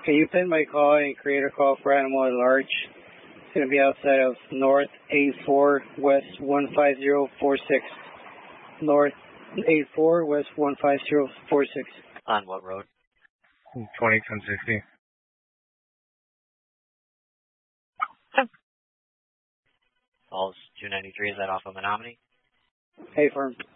Can you pin my call and create a call for animal at large? It's going to be outside of North 84 West 15046. North 84 West 15046. On what road? 201060. Falls 293, is that off of Menominee? Hey, firm.